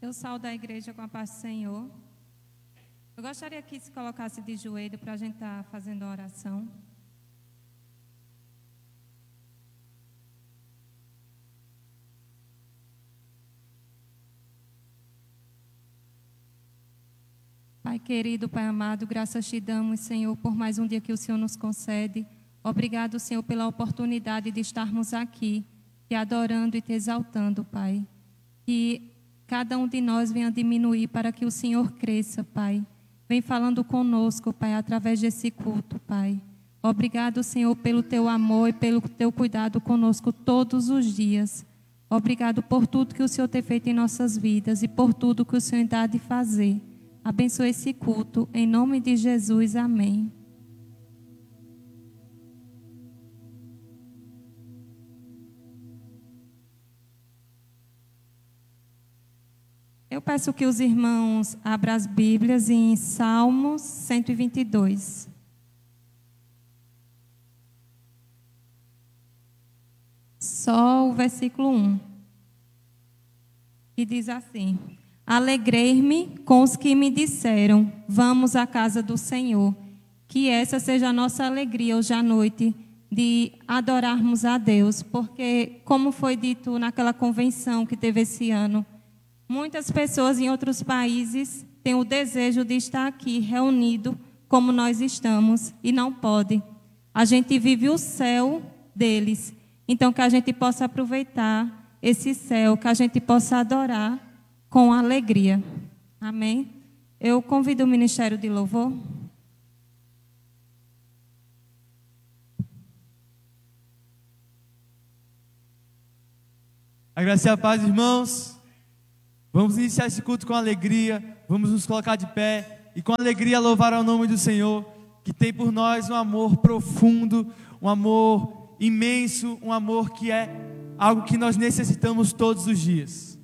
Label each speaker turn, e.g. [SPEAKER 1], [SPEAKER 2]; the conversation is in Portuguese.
[SPEAKER 1] Eu saúdo a igreja com a paz do Senhor. Eu gostaria que se colocasse de joelho para a gente estar fazendo a oração. Pai querido, Pai amado, graças te damos, Senhor, por mais um dia que o Senhor nos concede. Obrigado, Senhor, pela oportunidade de estarmos aqui, te adorando e te exaltando, Pai. Que cada um de nós venha diminuir para que o Senhor cresça, Pai. Vem falando conosco, Pai, através desse culto, Pai. Obrigado, Senhor, pelo teu amor e pelo teu cuidado conosco todos os dias. Obrigado por tudo que o Senhor tem feito em nossas vidas e por tudo que o Senhor dá de fazer. Abençoe esse culto, em nome de Jesus, amém. Eu peço que os irmãos abram as Bíblias em Salmos 122. Só o versículo 1. Que diz assim: Alegrei-me com os que me disseram, vamos à casa do Senhor. Que essa seja a nossa alegria hoje à noite, de adorarmos a Deus. Porque, como foi dito naquela convenção que teve esse ano, muitas pessoas em outros países têm o desejo de estar aqui reunido como nós estamos e não pode. A gente vive o céu deles. Então, que a gente possa aproveitar esse céu, que a gente possa adorar com alegria. Amém? Eu convido o Ministério de Louvor.
[SPEAKER 2] A graça e a paz, irmãos. Vamos iniciar esse culto com alegria. Vamos nos colocar de pé e com alegria louvar ao nome do Senhor, que tem por nós um amor profundo, um amor imenso, um amor que é algo que nós necessitamos todos os dias.